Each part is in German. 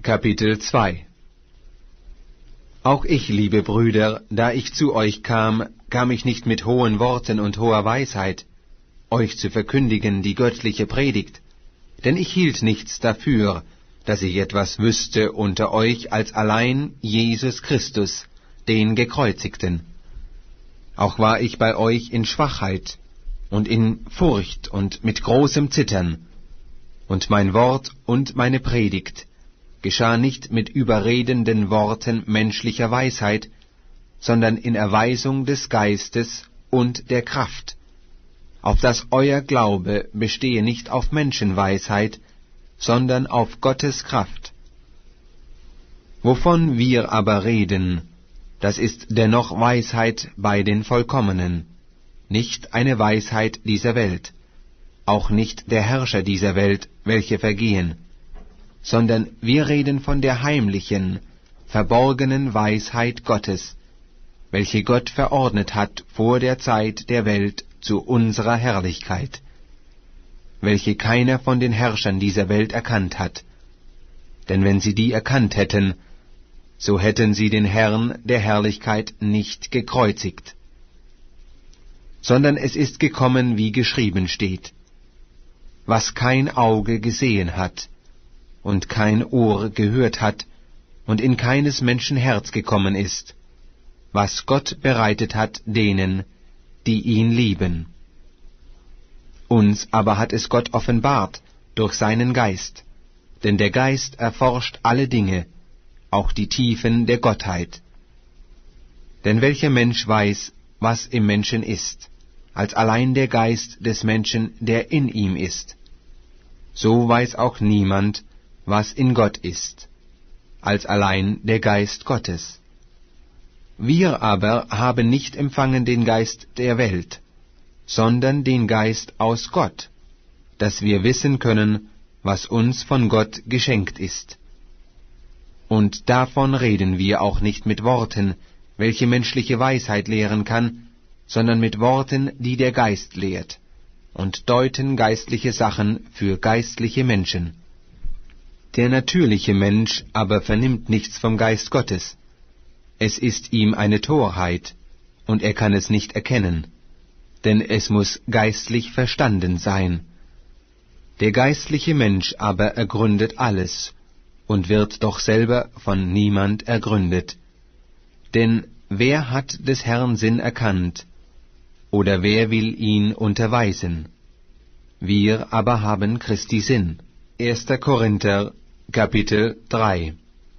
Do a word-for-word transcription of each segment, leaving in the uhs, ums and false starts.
Kapitel zwei. Auch ich, liebe Brüder, da ich zu euch kam, kam ich nicht mit hohen Worten und hoher Weisheit, euch zu verkündigen die göttliche Predigt, denn ich hielt nichts dafür, dass ich etwas wüsste unter euch als allein Jesus Christus, den Gekreuzigten. Auch war ich bei euch in Schwachheit und in Furcht und mit großem Zittern, und mein Wort und meine Predigt geschah nicht mit überredenden Worten menschlicher Weisheit, sondern in Erweisung des Geistes und der Kraft, auf dass euer Glaube bestehe nicht auf Menschenweisheit, sondern auf Gottes Kraft. Wovon wir aber reden, das ist dennoch Weisheit bei den Vollkommenen, nicht eine Weisheit dieser Welt, auch nicht der Herrscher dieser Welt, welche vergehen, sondern wir reden von der heimlichen, verborgenen Weisheit Gottes, welche Gott verordnet hat vor der Zeit der Welt zu unserer Herrlichkeit, welche keiner von den Herrschern dieser Welt erkannt hat. Denn wenn sie die erkannt hätten, so hätten sie den Herrn der Herrlichkeit nicht gekreuzigt. Sondern es ist gekommen, wie geschrieben steht, was kein Auge gesehen hat, und kein Ohr gehört hat, und in keines Menschen Herz gekommen ist, was Gott bereitet hat denen, die ihn lieben. Uns aber hat es Gott offenbart durch seinen Geist, denn der Geist erforscht alle Dinge, auch die Tiefen der Gottheit. Denn welcher Mensch weiß, was im Menschen ist, als allein der Geist des Menschen, der in ihm ist? So weiß auch niemand, was in Gott ist, als allein der Geist Gottes. Wir aber haben nicht empfangen den Geist der Welt, sondern den Geist aus Gott, dass wir wissen können, was uns von Gott geschenkt ist. Und davon reden wir auch nicht mit Worten, welche menschliche Weisheit lehren kann, sondern mit Worten, die der Geist lehrt, und deuten geistliche Sachen für geistliche Menschen. Der natürliche Mensch aber vernimmt nichts vom Geist Gottes. Es ist ihm eine Torheit, und er kann es nicht erkennen, denn es muß geistlich verstanden sein. Der geistliche Mensch aber ergründet alles, und wird doch selber von niemand ergründet. Denn wer hat des Herrn Sinn erkannt, oder wer will ihn unterweisen? Wir aber haben Christi Sinn. erster Korinther, Kapitel drei.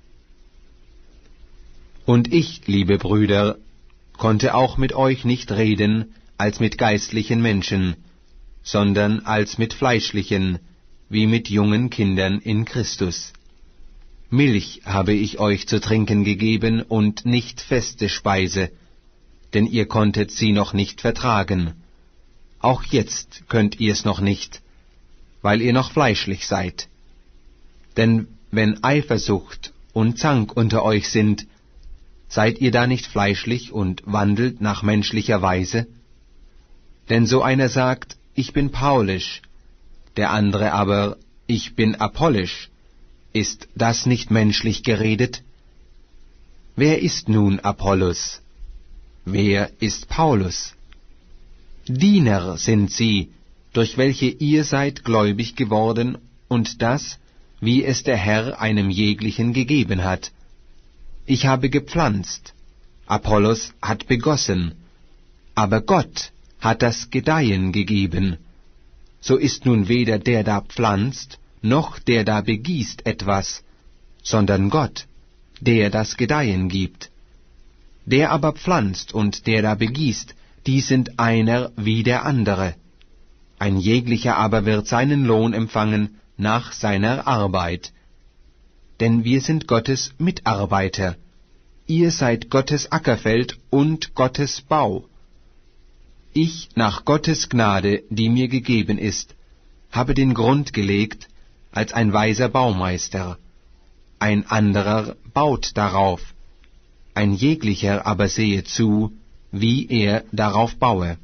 Und ich, liebe Brüder, konnte auch mit euch nicht reden als mit geistlichen Menschen, sondern als mit fleischlichen, wie mit jungen Kindern in Christus. Milch habe ich euch zu trinken gegeben und nicht feste Speise, denn ihr konntet sie noch nicht vertragen. Auch jetzt könnt ihr's noch nicht, weil ihr noch fleischlich seid. Denn wenn Eifersucht und Zank unter euch sind, seid ihr da nicht fleischlich und wandelt nach menschlicher Weise? Denn so einer sagt, ich bin paulisch, der andere aber, ich bin apollisch. Ist das nicht menschlich geredet? Wer ist nun Apollos? Wer ist Paulus? Diener sind sie, durch welche ihr seid gläubig geworden, und das, wie es der Herr einem jeglichen gegeben hat. Ich habe gepflanzt, Apollos hat begossen, aber Gott hat das Gedeihen gegeben. So ist nun weder der da pflanzt, noch der da begießt etwas, sondern Gott, der das Gedeihen gibt. Der aber pflanzt und der da begießt, die sind einer wie der andere. Ein jeglicher aber wird seinen Lohn empfangen nach seiner Arbeit. Denn wir sind Gottes Mitarbeiter. Ihr seid Gottes Ackerfeld und Gottes Bau. Ich, nach Gottes Gnade, die mir gegeben ist, habe den Grund gelegt als ein weiser Baumeister. Ein anderer baut darauf. Ein jeglicher aber sehe zu, wie er darauf baue.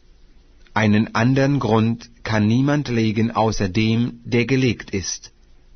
Einen andern Grund kann niemand legen außer dem, der gelegt ist,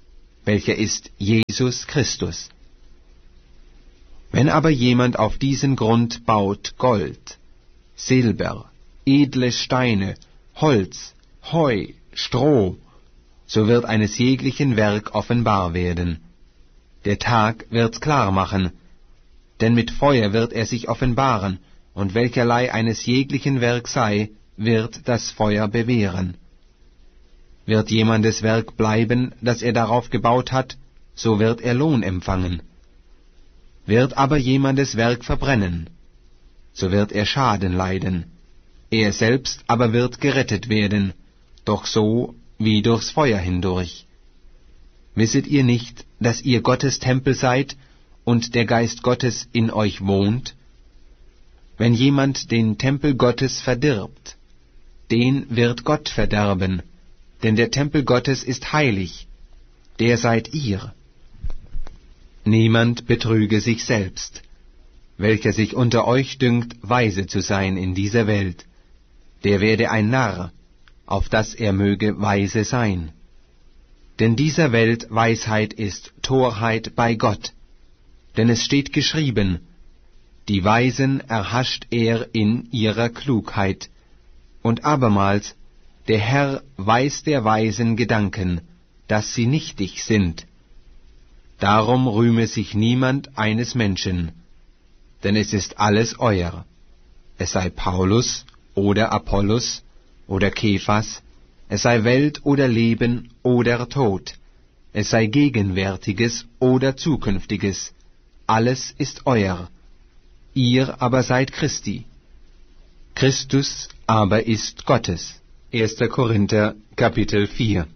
welcher ist Jesus Christus. Wenn aber jemand auf diesen Grund baut Gold, Silber, edle Steine, Holz, Heu, Stroh, so wird eines jeglichen Werk offenbar werden. Der Tag wird's klar machen, denn mit Feuer wird er sich offenbaren, und welcherlei eines jeglichen Werk sei, wird das Feuer bewähren. Wird jemandes Werk bleiben, das er darauf gebaut hat, so wird er Lohn empfangen. Wird aber jemandes Werk verbrennen, so wird er Schaden leiden. Er selbst aber wird gerettet werden, doch so wie durchs Feuer hindurch. Wisset ihr nicht, dass ihr Gottes Tempel seid und der Geist Gottes in euch wohnt? Wenn jemand den Tempel Gottes verdirbt, den wird Gott verderben, denn der Tempel Gottes ist heilig, der seid ihr. Niemand betrüge sich selbst. Welcher sich unter euch dünkt, weise zu sein in dieser Welt, der werde ein Narr, auf dass er möge weise sein. Denn dieser Welt Weisheit ist Torheit bei Gott, denn es steht geschrieben, die Weisen erhascht er in ihrer Klugheit. Und abermals, der Herr weiß der Weisen Gedanken, dass sie nichtig sind. Darum rühme sich niemand eines Menschen, denn es ist alles euer. Es sei Paulus oder Apollos oder Kephas, es sei Welt oder Leben oder Tod, es sei Gegenwärtiges oder Zukünftiges, alles ist euer. Ihr aber seid Christi. Christus aber ist Gottes. erster Korinther, Kapitel vier.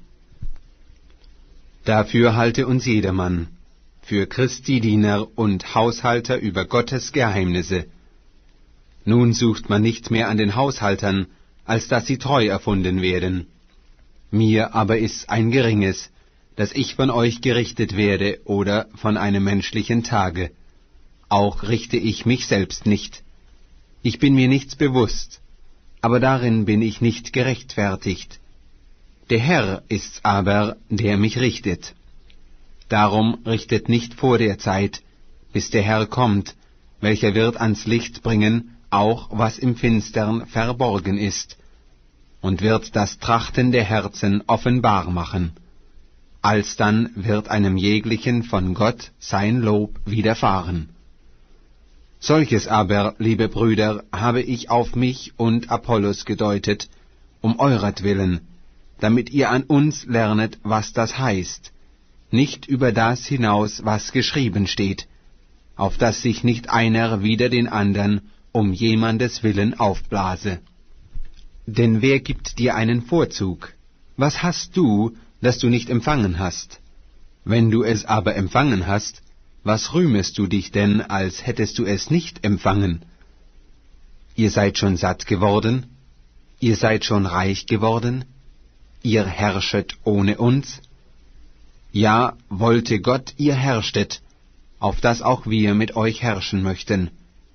Dafür halte uns jedermann für Christi Diener und Haushalter über Gottes Geheimnisse. Nun sucht man nicht mehr an den Haushaltern, als dass sie treu erfunden werden. Mir aber ist's ein geringes, dass ich von euch gerichtet werde oder von einem menschlichen Tage. Auch richte ich mich selbst nicht. Ich bin mir nichts bewusst, aber darin bin ich nicht gerechtfertigt. Der Herr ist's aber, der mich richtet. Darum richtet nicht vor der Zeit, bis der Herr kommt, welcher wird ans Licht bringen, auch was im Finstern verborgen ist, und wird das Trachten der Herzen offenbar machen. Alsdann wird einem jeglichen von Gott sein Lob widerfahren. Solches aber, liebe Brüder, habe ich auf mich und Apollos gedeutet, um euretwillen, damit ihr an uns lernet, was das heißt, nicht über das hinaus, was geschrieben steht, auf dass sich nicht einer wider den andern um jemandes Willen aufblase. Denn wer gibt dir einen Vorzug? Was hast du, das du nicht empfangen hast? Wenn du es aber empfangen hast, was rühmest du dich denn, als hättest du es nicht empfangen? Ihr seid schon satt geworden? Ihr seid schon reich geworden? Ihr herrschet ohne uns? Ja, wollte Gott, ihr herrschtet, auf dass auch wir mit euch herrschen möchten.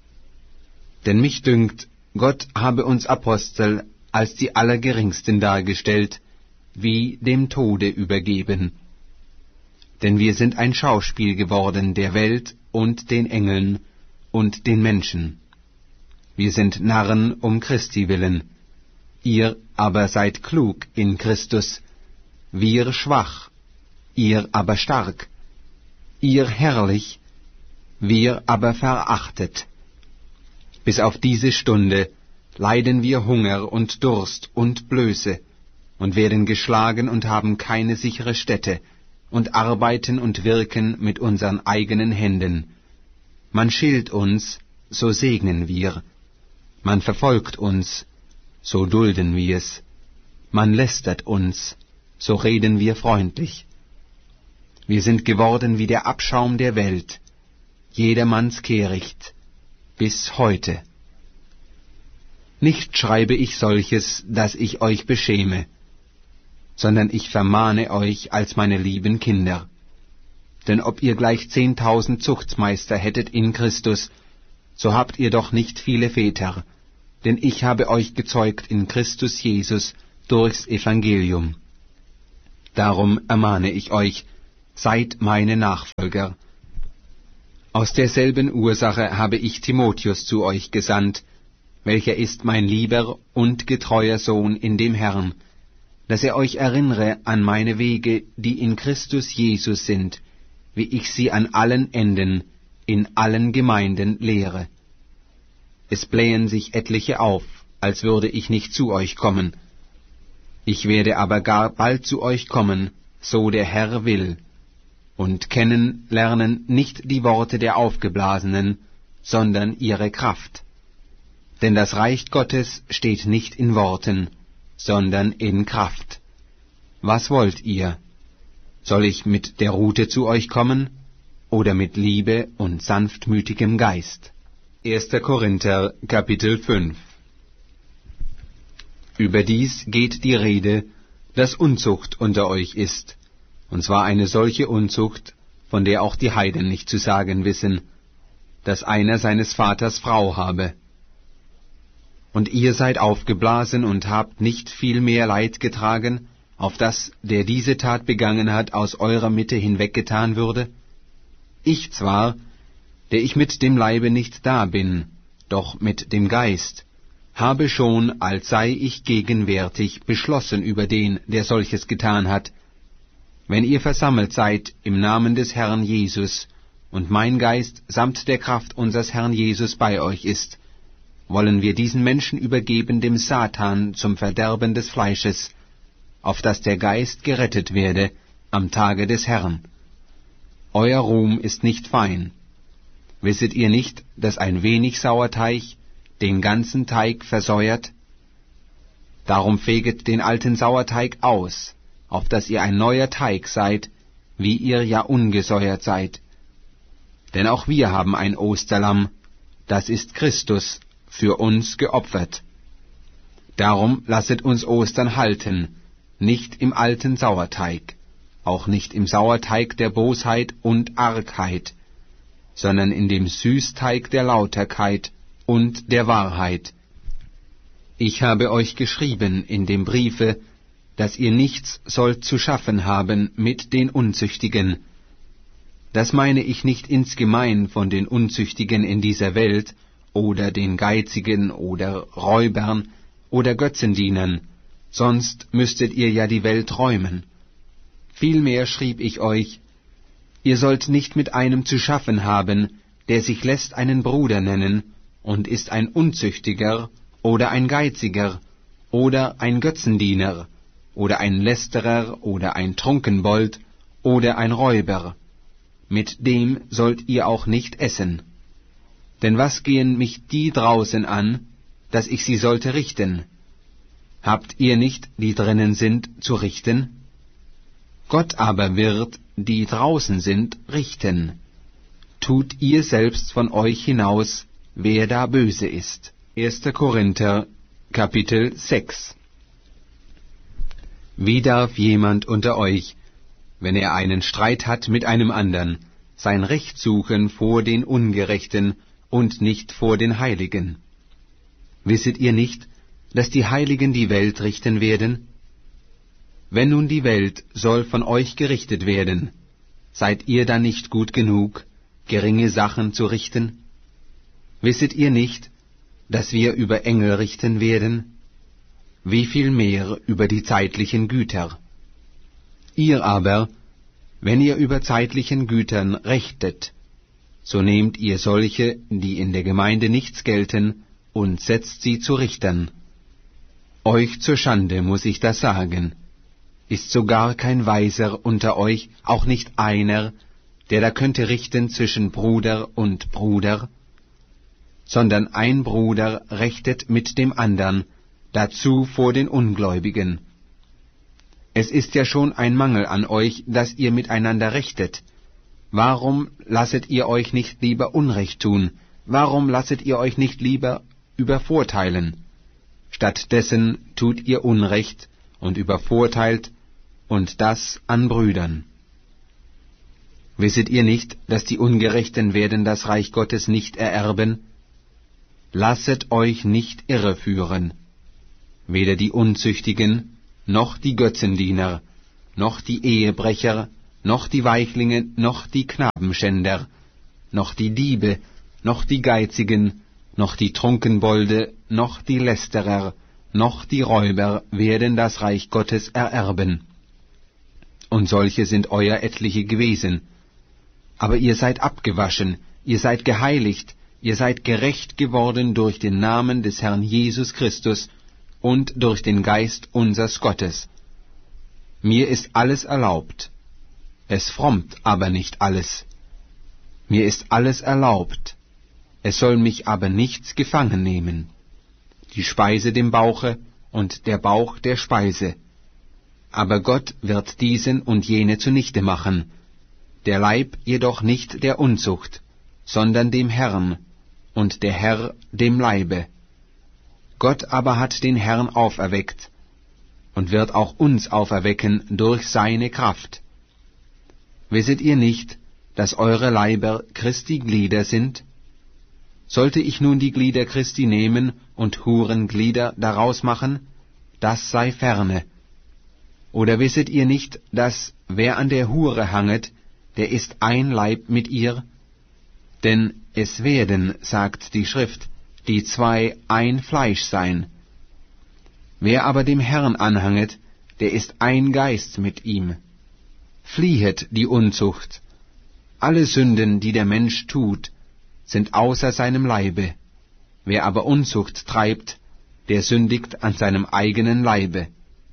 Denn mich dünkt, Gott habe uns Apostel als die Allergeringsten dargestellt, wie dem Tode übergeben. Denn wir sind ein Schauspiel geworden der Welt und den Engeln und den Menschen. Wir sind Narren um Christi willen. Ihr aber seid klug in Christus, wir schwach, ihr aber stark, ihr herrlich, wir aber verachtet. Bis auf diese Stunde leiden wir Hunger und Durst und Blöße und werden geschlagen und haben keine sichere Stätte und arbeiten und wirken mit unseren eigenen Händen. Man schilt uns, so segnen wir. Man verfolgt uns, so dulden wir's. Man lästert uns, so reden wir freundlich. Wir sind geworden wie der Abschaum der Welt, jedermanns Kehricht, bis heute. Nicht schreibe ich solches, dass ich euch beschäme, sondern ich vermahne euch als meine lieben Kinder. Denn ob ihr gleich zehntausend Zuchtmeister hättet in Christus, so habt ihr doch nicht viele Väter, denn ich habe euch gezeugt in Christus Jesus durchs Evangelium. Darum ermahne ich euch, seid meine Nachfolger. Aus derselben Ursache habe ich Timotheus zu euch gesandt, welcher ist mein lieber und getreuer Sohn in dem Herrn, dass er euch erinnere an meine Wege, die in Christus Jesus sind, wie ich sie an allen Enden, in allen Gemeinden lehre. Es blähen sich etliche auf, als würde ich nicht zu euch kommen. Ich werde aber gar bald zu euch kommen, so der Herr will, und kennenlernen nicht die Worte der Aufgeblasenen, sondern ihre Kraft. Denn das Reich Gottes steht nicht in Worten, sondern in Kraft. Was wollt ihr? Soll ich mit der Rute zu euch kommen, oder mit Liebe und sanftmütigem Geist? erster Korinther, Kapitel fünf. Überdies geht die Rede, dass Unzucht unter euch ist, und zwar eine solche Unzucht, von der auch die Heiden nicht zu sagen wissen, dass einer seines Vaters Frau habe. Und ihr seid aufgeblasen und habt nicht viel mehr Leid getragen, auf dass der diese Tat begangen hat, aus eurer Mitte hinweggetan würde? Ich zwar, der ich mit dem Leibe nicht da bin, doch mit dem Geist, habe schon, als sei ich gegenwärtig, beschlossen über den, der solches getan hat. Wenn ihr versammelt seid im Namen des Herrn Jesus, und mein Geist samt der Kraft unseres Herrn Jesus bei euch ist, wollen wir diesen Menschen übergeben dem Satan zum Verderben des Fleisches, auf dass der Geist gerettet werde am Tage des Herrn. Euer Ruhm ist nicht fein. Wisset ihr nicht, dass ein wenig Sauerteig den ganzen Teig versäuert? Darum feget den alten Sauerteig aus, auf dass ihr ein neuer Teig seid, wie ihr ja ungesäuert seid. Denn auch wir haben ein Osterlamm, das ist Christus, für uns geopfert. Darum lasset uns Ostern halten, nicht im alten Sauerteig, auch nicht im Sauerteig der Bosheit und Argheit, sondern in dem Süßteig der Lauterkeit und der Wahrheit. Ich habe euch geschrieben in dem Briefe, dass ihr nichts sollt zu schaffen haben mit den Unzüchtigen. Das meine ich nicht insgemein von den Unzüchtigen in dieser Welt, oder den Geizigen oder Räubern oder Götzendienern, sonst müsstet ihr ja die Welt räumen. Vielmehr schrieb ich euch, ihr sollt nicht mit einem zu schaffen haben, der sich lässt einen Bruder nennen, und ist ein Unzüchtiger oder ein Geiziger oder ein Götzendiener oder ein Lästerer oder ein Trunkenbold oder ein Räuber. Mit dem sollt ihr auch nicht essen. Denn was gehen mich die draußen an, dass ich sie sollte richten? Habt ihr nicht, die drinnen sind, zu richten? Gott aber wird, die draußen sind, richten. Tut ihr selbst von euch hinaus, wer da böse ist. erster Korinther, Kapitel sechs. Wie darf jemand unter euch, wenn er einen Streit hat mit einem andern, sein Recht suchen vor den Ungerechten und nicht vor den Heiligen? Wisset ihr nicht, dass die Heiligen die Welt richten werden? Wenn nun die Welt soll von euch gerichtet werden, seid ihr dann nicht gut genug, geringe Sachen zu richten? Wisset ihr nicht, dass wir über Engel richten werden? Wie viel mehr über die zeitlichen Güter? Ihr aber, wenn ihr über zeitlichen Gütern rechtet, so nehmt ihr solche, die in der Gemeinde nichts gelten, und setzt sie zu Richtern. Euch zur Schande muß ich das sagen. Ist sogar kein Weiser unter euch, auch nicht einer, der da könnte richten zwischen Bruder und Bruder? Sondern ein Bruder rechtet mit dem andern, dazu vor den Ungläubigen. Es ist ja schon ein Mangel an euch, dass ihr miteinander rechtet. Warum lasset ihr euch nicht lieber Unrecht tun? Warum lasset ihr euch nicht lieber übervorteilen? Stattdessen tut ihr Unrecht und übervorteilt, und das an Brüdern. Wisset ihr nicht, dass die Ungerechten werden das Reich Gottes nicht ererben? Lasset euch nicht irreführen. Weder die Unzüchtigen, noch die Götzendiener, noch die Ehebrecher, noch die Weichlinge, noch die Knabenschänder, noch die Diebe, noch die Geizigen, noch die Trunkenbolde, noch die Lästerer, noch die Räuber werden das Reich Gottes ererben. Und solche sind euer etliche gewesen. Aber ihr seid abgewaschen, ihr seid geheiligt, ihr seid gerecht geworden durch den Namen des Herrn Jesus Christus und durch den Geist unsers Gottes. Mir ist alles erlaubt, es frommt aber nicht alles. Mir ist alles erlaubt, es soll mich aber nichts gefangen nehmen. Die Speise dem Bauche und der Bauch der Speise. Aber Gott wird diesen und jene zunichte machen, der Leib jedoch nicht der Unzucht, sondern dem Herrn, und der Herr dem Leibe. Gott aber hat den Herrn auferweckt, und wird auch uns auferwecken durch seine Kraft. Wisset ihr nicht, dass eure Leiber Christi Glieder sind? Sollte ich nun die Glieder Christi nehmen und Hurenglieder daraus machen, das sei ferne. Oder wisset ihr nicht, dass wer an der Hure hanget, der ist ein Leib mit ihr? Denn es werden, sagt die Schrift, die zwei ein Fleisch sein. Wer aber dem Herrn anhanget, der ist ein Geist mit ihm. Fliehet die Unzucht. Alle Sünden, die der Mensch tut, sind außer seinem Leibe. Wer aber Unzucht treibt, der sündigt an seinem eigenen Leibe.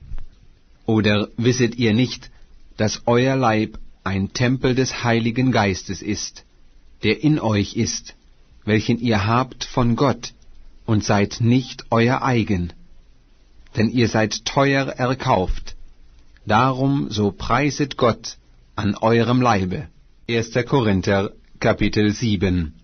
Oder wisset ihr nicht, dass euer Leib ein Tempel des Heiligen Geistes ist, der in euch ist, welchen ihr habt von Gott, und seid nicht euer eigen? Denn ihr seid teuer erkauft. Darum so preiset Gott an eurem Leibe. erster Korinther, Kapitel sieben.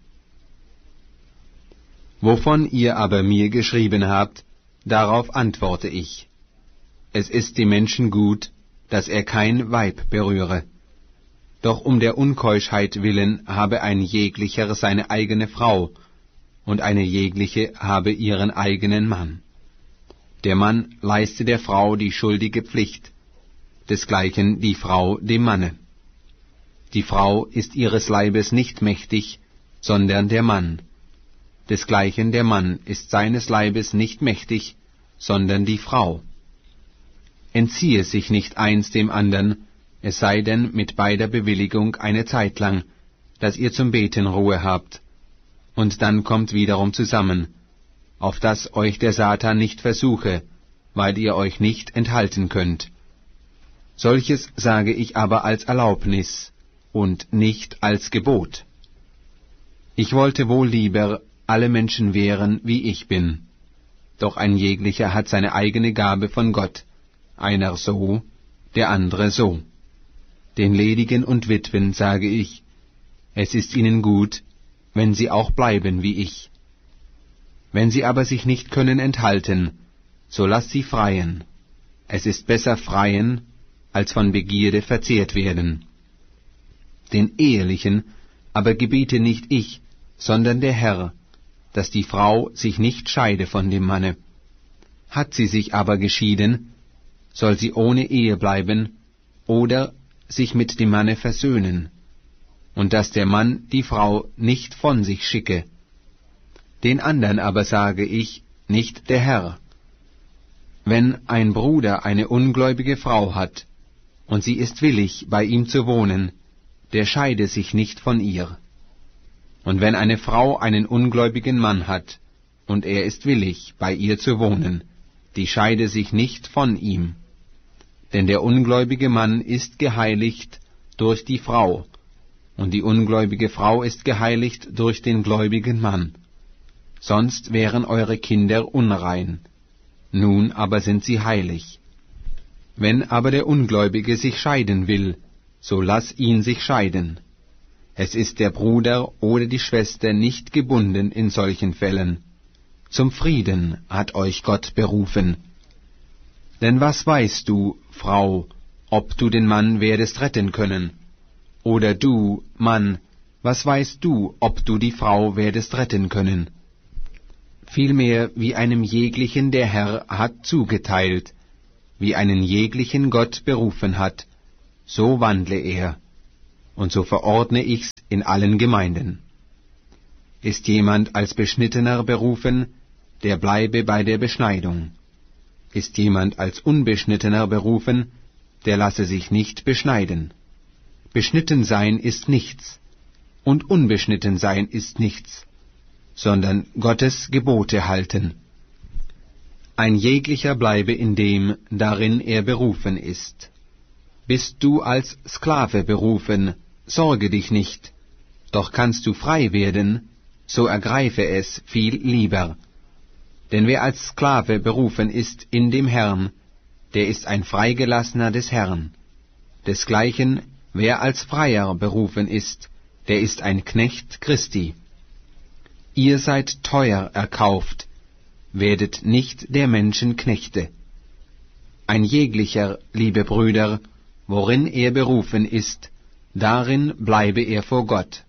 Wovon ihr aber mir geschrieben habt, darauf antworte ich. Es ist dem Menschen gut, dass er kein Weib berühre. Doch um der Unkeuschheit willen habe ein jeglicher seine eigene Frau, und eine jegliche habe ihren eigenen Mann. Der Mann leiste der Frau die schuldige Pflicht, desgleichen die Frau dem Manne. Die Frau ist ihres Leibes nicht mächtig, sondern der Mann. Desgleichen der Mann ist seines Leibes nicht mächtig, sondern die Frau. Entziehe sich nicht eins dem andern, es sei denn mit beider Bewilligung eine Zeit lang, dass ihr zum Beten Ruhe habt, und dann kommt wiederum zusammen, auf dass euch der Satan nicht versuche, weil ihr euch nicht enthalten könnt. Solches sage ich aber als Erlaubnis und nicht als Gebot. Ich wollte wohl lieber alle Menschen wären, wie ich bin. Doch ein jeglicher hat seine eigene Gabe von Gott, einer so, der andere so. Den Ledigen und Witwen sage ich, es ist ihnen gut, wenn sie auch bleiben wie ich. Wenn sie aber sich nicht können enthalten, so lass sie freien. Es ist besser freien, als von Begierde verzehrt werden. Den Ehelichen aber gebiete nicht ich, sondern der Herr, dass die Frau sich nicht scheide von dem Manne. Hat sie sich aber geschieden, soll sie ohne Ehe bleiben oder sich mit dem Manne versöhnen, und dass der Mann die Frau nicht von sich schicke. Den andern aber sage ich, nicht der Herr. Wenn ein Bruder eine ungläubige Frau hat, und sie ist willig, bei ihm zu wohnen, der scheide sich nicht von ihr. Und wenn eine Frau einen ungläubigen Mann hat, und er ist willig, bei ihr zu wohnen, die scheide sich nicht von ihm. Denn der ungläubige Mann ist geheiligt durch die Frau, und die ungläubige Frau ist geheiligt durch den gläubigen Mann. Sonst wären eure Kinder unrein, nun aber sind sie heilig. Wenn aber der Ungläubige sich scheiden will, so lass ihn sich scheiden. Es ist der Bruder oder die Schwester nicht gebunden in solchen Fällen. Zum Frieden hat euch Gott berufen. Denn was weißt du, Frau, ob du den Mann werdest retten können? Oder du, Mann, was weißt du, ob du die Frau werdest retten können? Vielmehr, wie einem jeglichen der Herr hat zugeteilt, wie einen jeglichen Gott berufen hat, so wandle er. und so verordne ich's in allen Gemeinden. Ist jemand als Beschnittener berufen, der bleibe bei der Beschneidung. Ist jemand als Unbeschnittener berufen, der lasse sich nicht beschneiden. Beschnitten sein ist nichts, und unbeschnitten sein ist nichts, sondern Gottes Gebote halten. Ein jeglicher bleibe in dem, darin er berufen ist. Bist du als Sklave berufen, sorge dich nicht, doch kannst du frei werden, so ergreife es viel lieber. Denn wer als Sklave berufen ist in dem Herrn, der ist ein Freigelassener des Herrn. Desgleichen, wer als Freier berufen ist, der ist ein Knecht Christi. Ihr seid teuer erkauft, werdet nicht der Menschen Knechte. Ein jeglicher, liebe Brüder, worin er berufen ist, darin bleibe er vor Gott.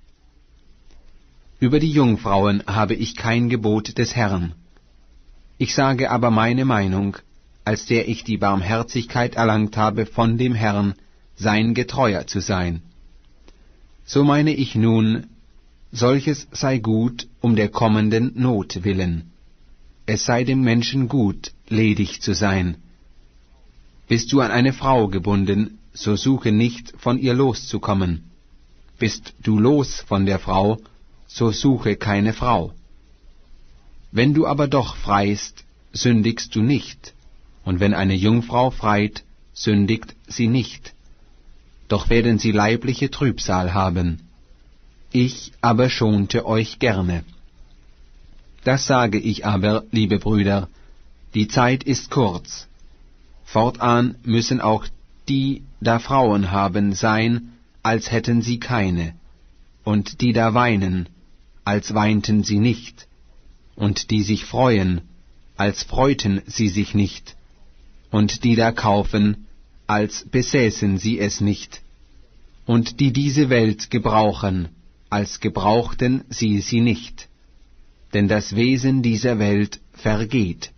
Über die Jungfrauen habe ich kein Gebot des Herrn. Ich sage aber meine Meinung, als der ich die Barmherzigkeit erlangt habe von dem Herrn, sein Getreuer zu sein. So meine ich nun, solches sei gut um der kommenden Not willen. Es sei dem Menschen gut, ledig zu sein. Bist du an eine Frau gebunden, so suche nicht, von ihr loszukommen. Bist du los von der Frau, so suche keine Frau. Wenn du aber doch freist, sündigst du nicht, und wenn eine Jungfrau freit, sündigt sie nicht. Doch werden sie leibliche Trübsal haben. Ich aber schonte euch gerne. Das sage ich aber, liebe Brüder, die Zeit ist kurz. Fortan müssen auch die da Frauen haben sein, als hätten sie keine, und die da weinen, als weinten sie nicht, und die sich freuen, als freuten sie sich nicht, und die da kaufen, als besäßen sie es nicht, und die diese Welt gebrauchen, als gebrauchten sie sie nicht, denn das Wesen dieser Welt vergeht.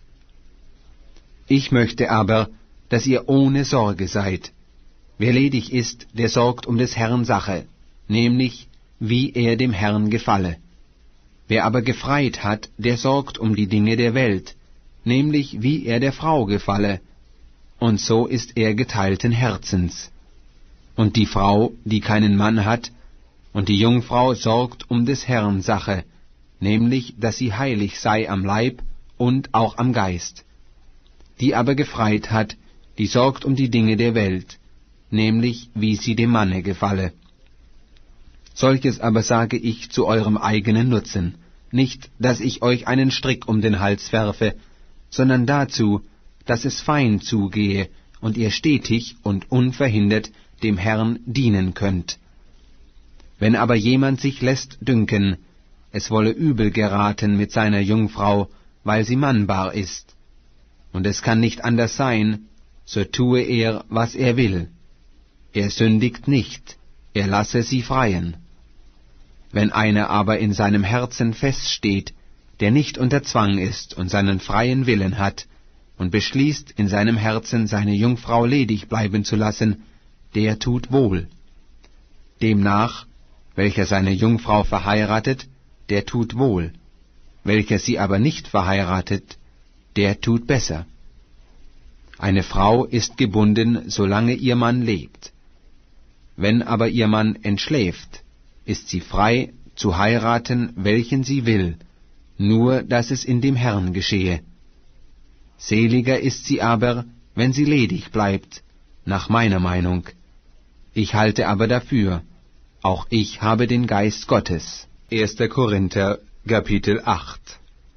Ich möchte aber, dass ihr ohne Sorge seid. Wer ledig ist, der sorgt um des Herrn Sache, nämlich wie er dem Herrn gefalle. Wer aber gefreit hat, der sorgt um die Dinge der Welt, nämlich wie er der Frau gefalle, und so ist er geteilten Herzens. Und die Frau, die keinen Mann hat, und die Jungfrau sorgt um des Herrn Sache, nämlich, dass sie heilig sei am Leib und auch am Geist. Die aber gefreit hat, die sorgt um die Dinge der Welt, nämlich, wie sie dem Manne gefalle. Solches aber sage ich zu eurem eigenen Nutzen, nicht, dass ich euch einen Strick um den Hals werfe, sondern dazu, dass es fein zugehe und ihr stetig und unverhindert dem Herrn dienen könnt. Wenn aber jemand sich lässt dünken, es wolle übel geraten mit seiner Jungfrau, weil sie mannbar ist, und es kann nicht anders sein, so tue er, was er will. Er sündigt nicht, er lasse sie freien. Wenn einer aber in seinem Herzen feststeht, der nicht unter Zwang ist und seinen freien Willen hat, und beschließt in seinem Herzen seine Jungfrau ledig bleiben zu lassen, der tut wohl. Demnach, welcher seine Jungfrau verheiratet, der tut wohl, welcher sie aber nicht verheiratet, der tut besser. Eine Frau ist gebunden, solange ihr Mann lebt. Wenn aber ihr Mann entschläft, ist sie frei, zu heiraten, welchen sie will, nur dass es in dem Herrn geschehe. Seliger ist sie aber, wenn sie ledig bleibt, nach meiner Meinung. Ich halte aber dafür, auch ich habe den Geist Gottes. erster Korinther, Kapitel acht.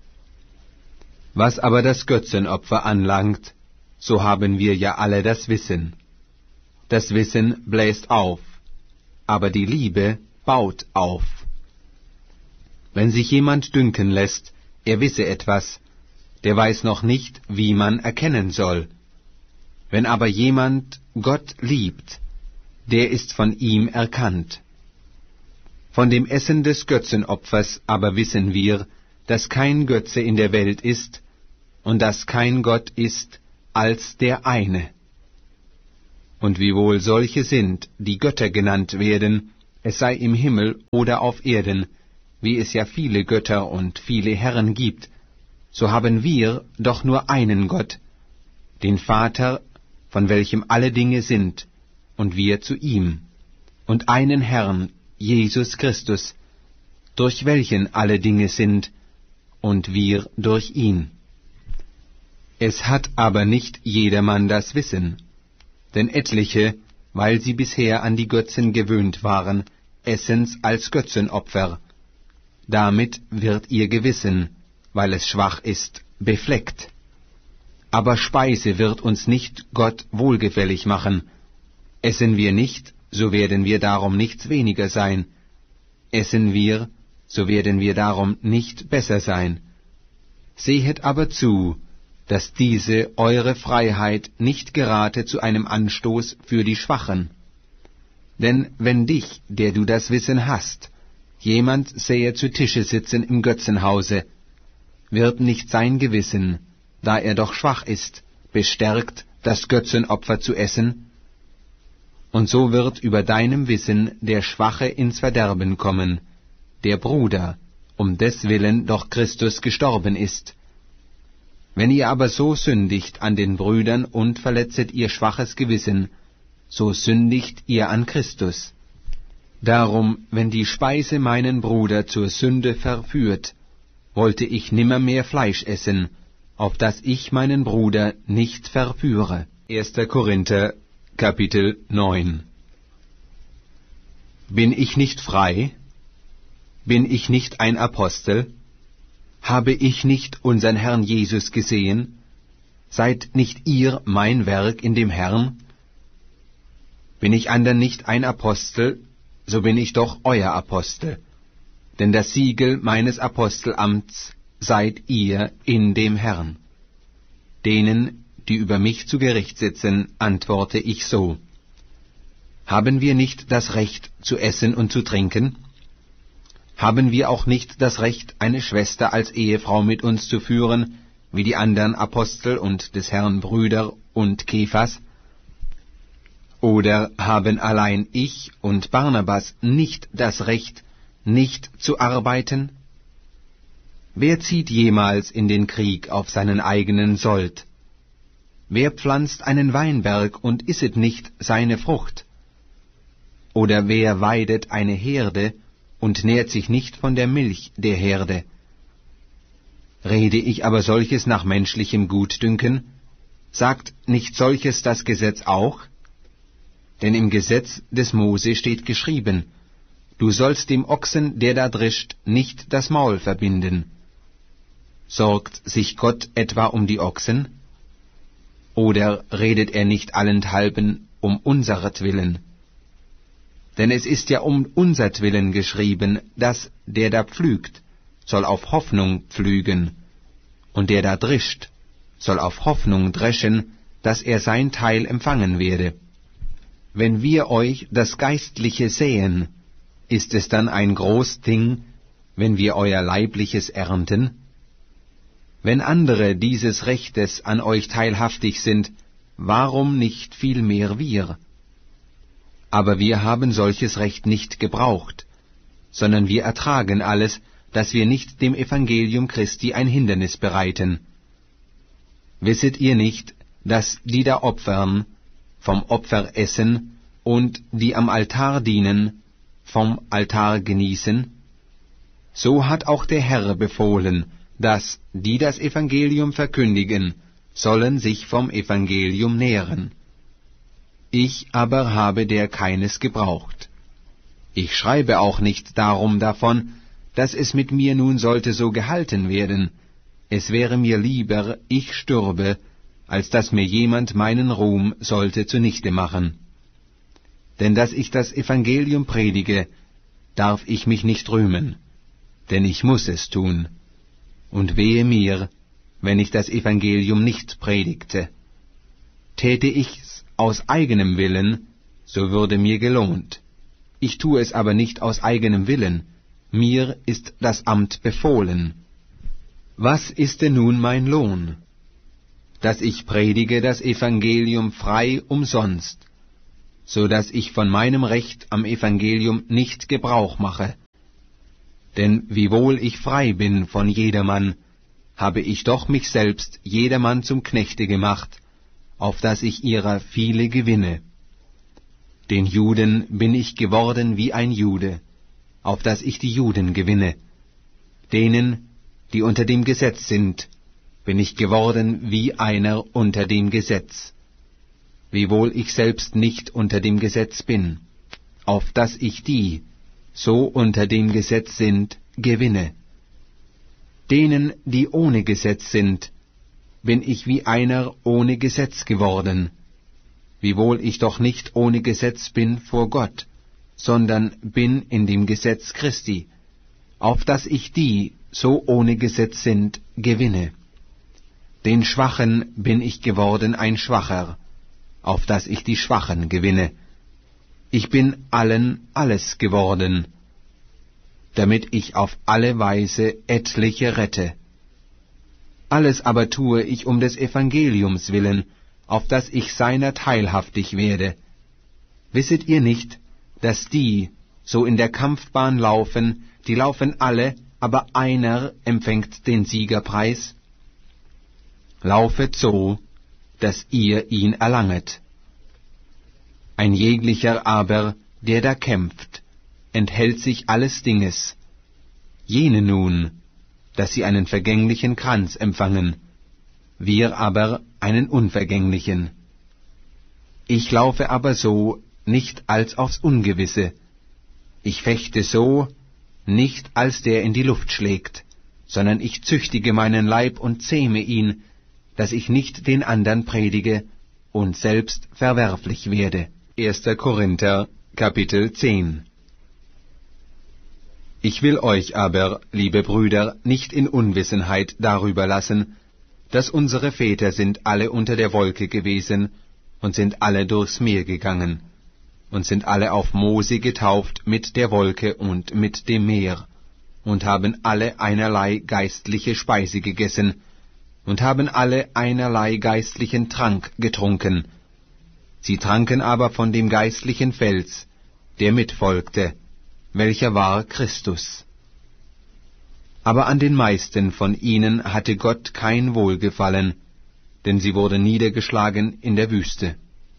Was aber das Götzenopfer anlangt, so haben wir ja alle das Wissen. Das Wissen bläst auf, aber die Liebe baut auf. Wenn sich jemand dünken lässt, er wisse etwas, der weiß noch nicht, wie man erkennen soll. Wenn aber jemand Gott liebt, der ist von ihm erkannt. Von dem Essen des Götzenopfers aber wissen wir, dass kein Götze in der Welt ist und dass kein Gott ist als der eine. Und wiewohl solche sind, die Götter genannt werden, es sei im Himmel oder auf Erden, wie es ja viele Götter und viele Herren gibt, so haben wir doch nur einen Gott, den Vater, von welchem alle Dinge sind, und wir zu ihm, und einen Herrn, Jesus Christus, durch welchen alle Dinge sind, und wir durch ihn. Es hat aber nicht jedermann das Wissen, denn etliche, weil sie bisher an die Götzen gewöhnt waren, essen's als Götzenopfer. Damit wird ihr Gewissen, weil es schwach ist, befleckt. Aber Speise wird uns nicht Gott wohlgefällig machen. Essen wir nicht, so werden wir darum nichts weniger sein. Essen wir, so werden wir darum nicht besser sein. Sehet aber zu, dass diese eure Freiheit nicht gerate zu einem Anstoß für die Schwachen. Denn wenn dich, der du das Wissen hast, jemand sähe zu Tische sitzen im Götzenhause, wird nicht sein Gewissen, da er doch schwach ist, bestärkt, das Götzenopfer zu essen? Und so wird über deinem Wissen der Schwache ins Verderben kommen, der Bruder, um deswillen doch Christus gestorben ist. Wenn ihr aber so sündigt an den Brüdern und verletzet ihr schwaches Gewissen, so sündigt ihr an Christus. Darum, wenn die Speise meinen Bruder zur Sünde verführt, wollte ich nimmermehr Fleisch essen, auf dass ich meinen Bruder nicht verführe. erster Korinther, Kapitel neun. Bin ich nicht frei? Bin ich nicht ein Apostel? Habe ich nicht unseren Herrn Jesus gesehen? Seid nicht ihr mein Werk in dem Herrn? Bin ich andern nicht ein Apostel, so bin ich doch euer Apostel. Denn das Siegel meines Apostelamts seid ihr in dem Herrn. Denen, die über mich zu Gericht sitzen, antworte ich so: Haben wir nicht das Recht zu essen und zu trinken? Haben wir auch nicht das Recht, eine Schwester als Ehefrau mit uns zu führen, wie die anderen Apostel und des Herrn Brüder und Kephas? Oder haben allein ich und Barnabas nicht das Recht, nicht zu arbeiten? Wer zieht jemals in den Krieg auf seinen eigenen Sold? Wer pflanzt einen Weinberg und isset nicht seine Frucht? Oder wer weidet eine Herde und nährt sich nicht von der Milch der Herde? Rede ich aber solches nach menschlichem Gutdünken, sagt nicht solches das Gesetz auch? Denn im Gesetz des Mose steht geschrieben: Du sollst dem Ochsen, der da drischt, nicht das Maul verbinden. Sorgt sich Gott etwa um die Ochsen? Oder redet er nicht allenthalben um unseretwillen? Denn es ist ja um unsertwillen geschrieben, dass der da pflügt, soll auf Hoffnung pflügen, und der da drischt, soll auf Hoffnung dreschen, dass er sein Teil empfangen werde. Wenn wir euch das Geistliche säen, ist es dann ein groß Ding, wenn wir euer Leibliches ernten? Wenn andere dieses Rechtes an euch teilhaftig sind, warum nicht vielmehr wir? Aber wir haben solches Recht nicht gebraucht, sondern wir ertragen alles, dass wir nicht dem Evangelium Christi ein Hindernis bereiten. Wisset ihr nicht, dass die da opfern, vom Opfer essen, und die am Altar dienen, vom Altar genießen? So hat auch der Herr befohlen, dass die das Evangelium verkündigen, sollen sich vom Evangelium nähren. Ich aber habe der keines gebraucht. Ich schreibe auch nicht darum davon, dass es mit mir nun sollte so gehalten werden. Es wäre mir lieber, ich stürbe, als dass mir jemand meinen Ruhm sollte zunichte machen. Denn dass ich das Evangelium predige, darf ich mich nicht rühmen, denn ich muß es tun. Und wehe mir, wenn ich das Evangelium nicht predigte. Täte ich's aus eigenem Willen, so würde mir gelohnt. Ich tue es aber nicht aus eigenem Willen, mir ist das Amt befohlen. Was ist denn nun mein Lohn? Dass ich predige das Evangelium frei umsonst. so dass ich von meinem Recht am Evangelium nicht Gebrauch mache. Denn wiewohl ich frei bin von jedermann, habe ich doch mich selbst jedermann zum Knechte gemacht, auf dass ich ihrer viele gewinne. Den Juden bin ich geworden wie ein Jude, auf dass ich die Juden gewinne. Denen, die unter dem Gesetz sind, bin ich geworden wie einer unter dem Gesetz, wiewohl ich selbst nicht unter dem Gesetz bin, auf dass ich die, so unter dem Gesetz sind, gewinne. Denen, die ohne Gesetz sind, bin ich wie einer ohne Gesetz geworden, wiewohl ich doch nicht ohne Gesetz bin vor Gott, sondern bin in dem Gesetz Christi, auf dass ich die, so ohne Gesetz sind, gewinne. Den Schwachen bin ich geworden ein Schwacher, auf dass ich die Schwachen gewinne. Ich bin allen alles geworden, damit ich auf alle Weise etliche rette. Alles aber tue ich um des Evangeliums willen, auf dass ich seiner teilhaftig werde. Wisset ihr nicht, dass die, so in der Kampfbahn laufen, die laufen alle, aber einer empfängt den Siegerpreis? Laufet so, dass ihr ihn erlanget. Ein jeglicher aber, der da kämpft, enthält sich alles Dinges. Jene nun, dass sie einen vergänglichen Kranz empfangen, wir aber einen unvergänglichen. Ich laufe aber so, nicht als aufs Ungewisse. Ich fechte so, nicht als der in die Luft schlägt, sondern ich züchtige meinen Leib und zähme ihn, dass ich nicht den andern predige und selbst verwerflich werde. erster Korinther, Kapitel zehn. Ich will euch aber, liebe Brüder, nicht in Unwissenheit darüber lassen, dass unsere Väter sind alle unter der Wolke gewesen und sind alle durchs Meer gegangen und sind alle auf Mose getauft mit der Wolke und mit dem Meer und haben alle einerlei geistliche Speise gegessen und haben alle einerlei geistlichen Trank getrunken. Sie tranken aber von dem geistlichen Fels, der mitfolgte, welcher war Christus. Aber an den meisten von ihnen hatte Gott kein Wohlgefallen, denn sie wurden niedergeschlagen in der Wüste.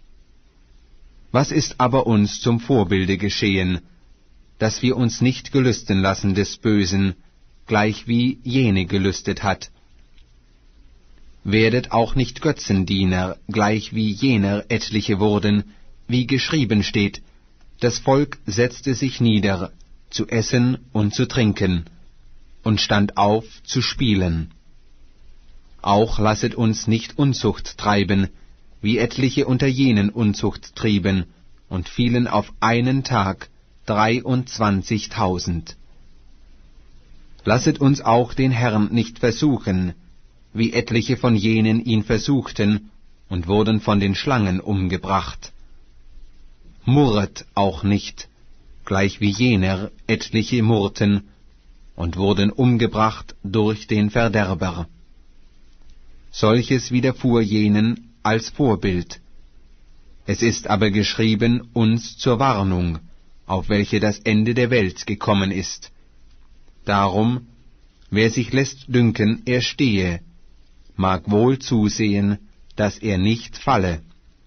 Was ist aber uns zum Vorbilde geschehen, dass wir uns nicht gelüsten lassen des Bösen, gleich wie jene gelüstet hat? Werdet auch nicht Götzendiener, gleich wie jener etliche wurden, wie geschrieben steht, das Volk setzte sich nieder, zu essen und zu trinken, und stand auf, zu spielen. Auch lasset uns nicht Unzucht treiben, wie etliche unter jenen Unzucht trieben, und fielen auf einen Tag dreiundzwanzigtausend. Lasset uns auch den Herrn nicht versuchen, wie etliche von jenen ihn versuchten, und wurden von den Schlangen umgebracht. Murret auch nicht, gleich wie jener etliche murrten, und wurden umgebracht durch den Verderber. Solches widerfuhr jenen als Vorbild. Es ist aber geschrieben uns zur Warnung, auf welche das Ende der Welt gekommen ist. Darum, wer sich lässt dünken, er stehe, mag wohl zusehen, dass er nicht falle.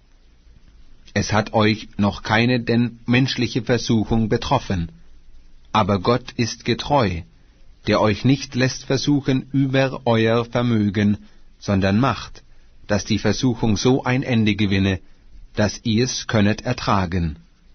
Es hat euch noch keine denn menschliche Versuchung betroffen, aber Gott ist getreu, der euch nicht lässt versuchen über euer Vermögen, sondern macht, dass die Versuchung so ein Ende gewinne, dass ihr's könnet ertragen.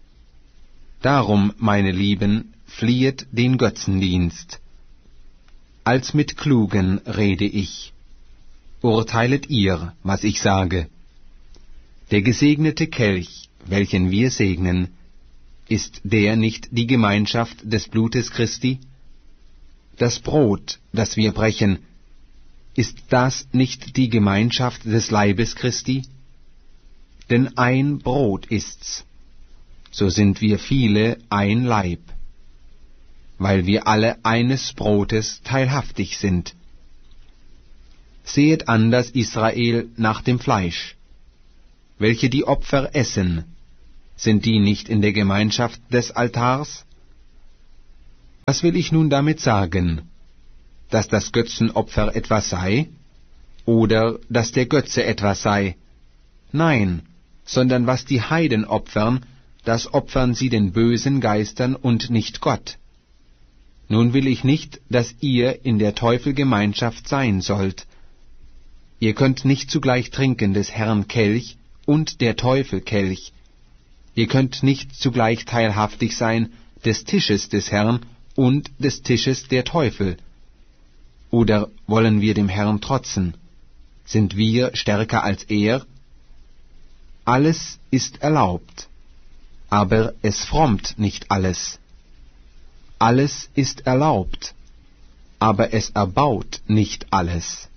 Darum, meine Lieben, fliehet den Götzendienst. Als mit Klugen rede ich. Urteilet ihr, was ich sage. Der gesegnete Kelch, welchen wir segnen, ist der nicht die Gemeinschaft des Blutes Christi? Das Brot, das wir brechen, ist das nicht die Gemeinschaft des Leibes Christi? Denn ein Brot ist's, so sind wir viele ein Leib, weil wir alle eines Brotes teilhaftig sind. Sehet an das Israel nach dem Fleisch, welche die Opfer essen, sind die nicht in der Gemeinschaft des Altars? Was will ich nun damit sagen? Dass das Götzenopfer etwas sei? Oder dass der Götze etwas sei? Nein, sondern was die Heiden opfern, das opfern sie den bösen Geistern und nicht Gott. Nun will ich nicht, dass ihr in der Teufelgemeinschaft sein sollt. Ihr könnt nicht zugleich trinken des Herrn Kelch und der Teufel Kelch. Ihr könnt nicht zugleich teilhaftig sein des Tisches des Herrn und des Tisches der Teufel. Oder wollen wir dem Herrn trotzen? Sind wir stärker als er? Alles ist erlaubt, aber es frommt nicht alles. Alles ist erlaubt, aber es erbaut nicht alles.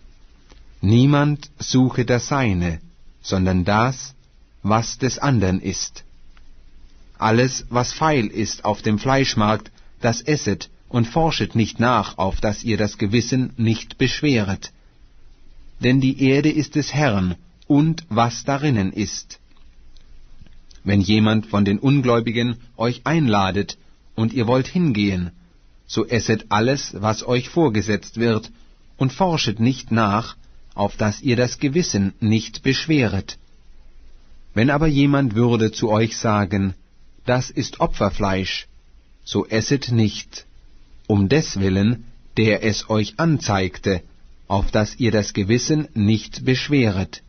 Niemand suche das Seine, sondern das, was des andern ist. Alles, was feil ist auf dem Fleischmarkt, das esset und forschet nicht nach, auf dass ihr das Gewissen nicht beschweret. Denn die Erde ist des Herrn, und was darinnen ist. Wenn jemand von den Ungläubigen euch einladet, und ihr wollt hingehen, so esset alles, was euch vorgesetzt wird, und forschet nicht nach, auf dass ihr das Gewissen nicht beschweret. Wenn aber jemand würde zu euch sagen, das ist Opferfleisch, so esset nicht, um deswillen, der es euch anzeigte, auf dass ihr das Gewissen nicht beschweret.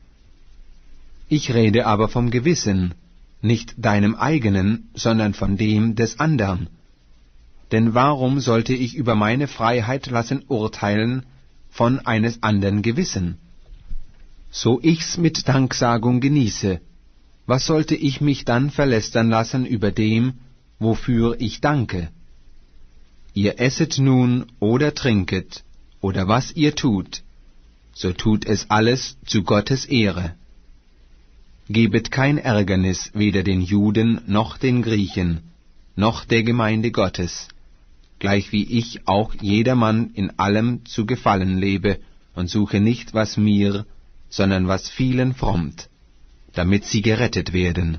Ich rede aber vom Gewissen, nicht deinem eigenen, sondern von dem des andern. Denn warum sollte ich über meine Freiheit lassen urteilen von eines andern Gewissen? So ich's mit Danksagung genieße, was sollte ich mich dann verlästern lassen über dem, wofür ich danke? Ihr esset nun oder trinket, oder was ihr tut, so tut es alles zu Gottes Ehre. Gebet kein Ärgernis weder den Juden noch den Griechen, noch der Gemeinde Gottes, gleich wie ich auch jedermann in allem zu gefallen lebe und suche nicht, was mir, sondern was vielen frommt, damit sie gerettet werden.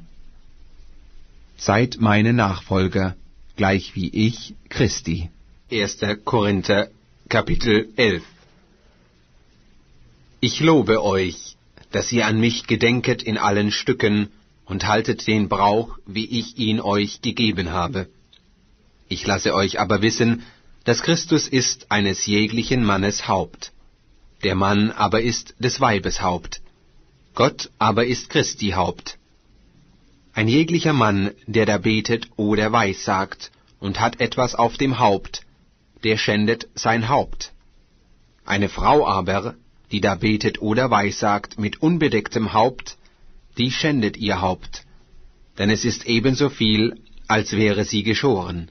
Seid meine Nachfolger, gleich wie ich Christi. erster Korinther, Kapitel elf. Ich lobe euch, dass ihr an mich gedenket in allen Stücken und haltet den Brauch, wie ich ihn euch gegeben habe. Ich lasse euch aber wissen, dass Christus ist eines jeglichen Mannes Haupt. Der Mann aber ist des Weibes Haupt. Gott aber ist Christi Haupt. Ein jeglicher Mann, der da betet oder weissagt und hat etwas auf dem Haupt, der schändet sein Haupt. Eine Frau aber, die da betet oder weissagt mit unbedecktem Haupt, die schändet ihr Haupt, denn es ist ebenso viel, als wäre sie geschoren.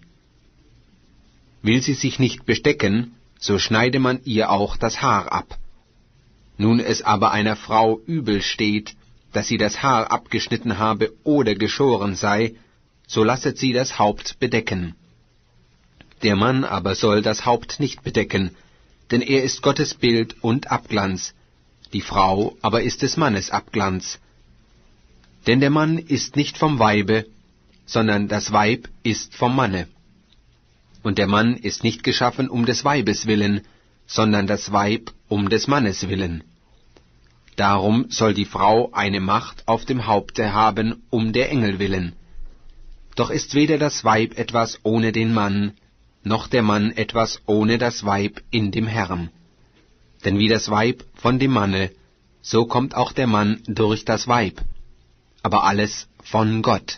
Will sie sich nicht bestecken, so schneide man ihr auch das Haar ab. Nun es aber einer Frau übel steht, dass sie das Haar abgeschnitten habe oder geschoren sei, so lasset sie das Haupt bedecken. Der Mann aber soll das Haupt nicht bedecken, denn er ist Gottes Bild und Abglanz, die Frau aber ist des Mannes Abglanz. Denn der Mann ist nicht vom Weibe, sondern das Weib ist vom Manne. Und der Mann ist nicht geschaffen um des Weibes willen, sondern das Weib um des Mannes willen. Darum soll die Frau eine Macht auf dem Haupte haben um der Engel willen. Doch ist weder das Weib etwas ohne den Mann, noch der Mann etwas ohne das Weib in dem Herrn. Denn wie das Weib von dem Manne, so kommt auch der Mann durch das Weib, aber alles von Gott.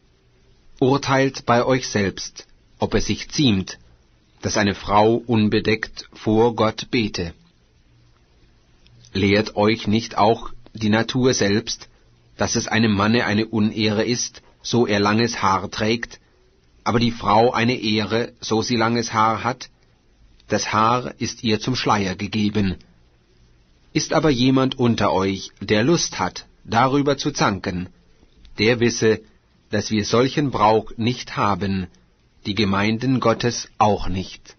Urteilt bei euch selbst, ob es sich ziemt, dass eine Frau unbedeckt vor Gott bete. Lehrt euch nicht auch die Natur selbst, dass es einem Manne eine Unehre ist, so er langes Haar trägt, aber die Frau eine Ehre, so sie langes Haar hat? Das Haar ist ihr zum Schleier gegeben. Ist aber jemand unter euch, der Lust hat, darüber zu zanken, der wisse, dass wir solchen Brauch nicht haben, die Gemeinden Gottes auch nicht.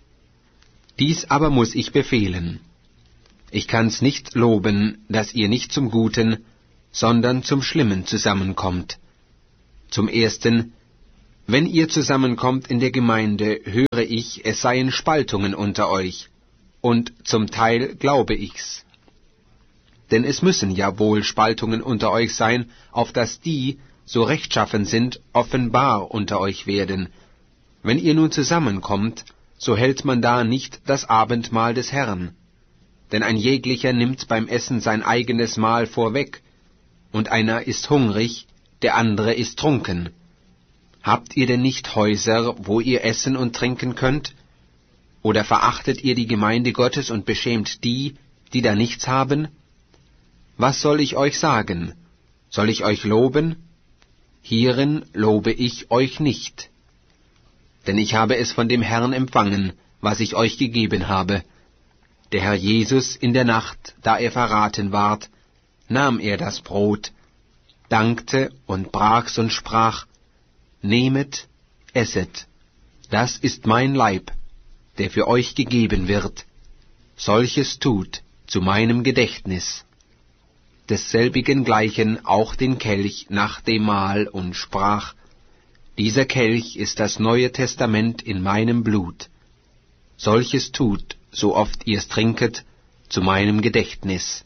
Dies aber muß ich befehlen. Ich kann's nicht loben, dass ihr nicht zum Guten, sondern zum Schlimmen zusammenkommt. Zum Ersten, wenn ihr zusammenkommt in der Gemeinde, höre ich, es seien Spaltungen unter euch, und zum Teil glaube ich's. Denn es müssen ja wohl Spaltungen unter euch sein, auf dass die, so rechtschaffen sind, offenbar unter euch werden. Wenn ihr nun zusammenkommt, so hält man da nicht das Abendmahl des Herrn. Denn ein jeglicher nimmt beim Essen sein eigenes Mahl vorweg, und einer ist hungrig, der andere ist trunken. Habt ihr denn nicht Häuser, wo ihr essen und trinken könnt? Oder verachtet ihr die Gemeinde Gottes und beschämt die, die da nichts haben? Was soll ich euch sagen? Soll ich euch loben? Hierin lobe ich euch nicht. Denn ich habe es von dem Herrn empfangen, was ich euch gegeben habe. Der Herr Jesus in der Nacht, da er verraten ward, nahm er das Brot, dankte und brach's und sprach, Nehmet, esset, das ist mein Leib, der für euch gegeben wird. Solches tut zu meinem Gedächtnis. Desselbigen gleichen auch den Kelch nach dem Mahl und sprach, Dieser Kelch ist das Neue Testament in meinem Blut. Solches tut, so oft ihr's trinket, zu meinem Gedächtnis.